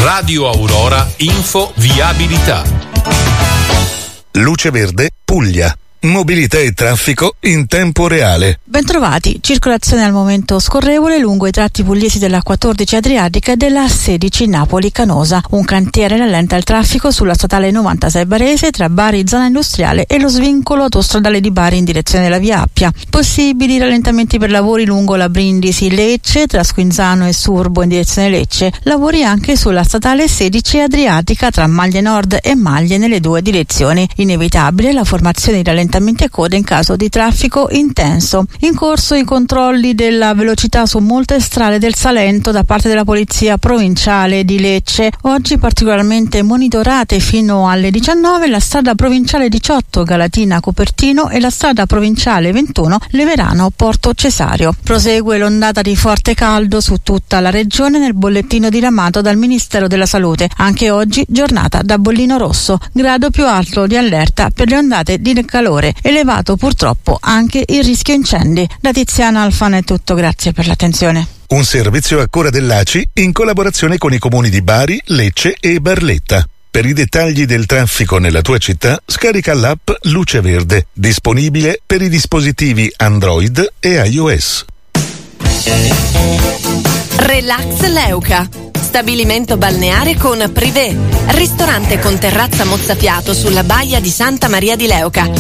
Radio Aurora Info Viabilità. Luce Verde Puglia. Mobilità e traffico in tempo reale. Bentrovati, circolazione al momento scorrevole lungo i tratti pugliesi della 14 Adriatica e della 16 Napoli-Canosa. Un cantiere rallenta il traffico sulla statale 96 Barese tra Bari zona industriale e lo svincolo autostradale di Bari in direzione della Via Appia. Possibili rallentamenti per lavori lungo la Brindisi-Lecce tra Squinzano e Surbo in direzione Lecce. Lavori anche sulla statale 16 Adriatica tra Maglie Nord e Maglie nelle due direzioni. Inevitabile la formazione di rallentamenti a coda in caso di traffico intenso. In corso i controlli della velocità su molte strade del Salento da parte della Polizia Provinciale di Lecce. Oggi particolarmente monitorate fino alle 19 la strada provinciale 18 Galatina-Cupertino e la strada provinciale 21 Leverano-Porto Cesario. Prosegue l'ondata di forte caldo su tutta la regione nel bollettino diramato dal Ministero della Salute. Anche oggi giornata da bollino rosso, grado più alto di allerta per le ondate di calore. Elevato purtroppo anche il rischio incendi. Da Tiziana Alfano è tutto, grazie per l'attenzione. Un servizio a cura dell'ACI in collaborazione con i comuni di Bari, Lecce e Barletta. Per i dettagli del traffico nella tua città, scarica l'app Luce Verde, disponibile per i dispositivi Android e iOS. Relax Leuca. Stabilimento balneare con privé, ristorante con terrazza mozzafiato sulla baia di Santa Maria di Leuca.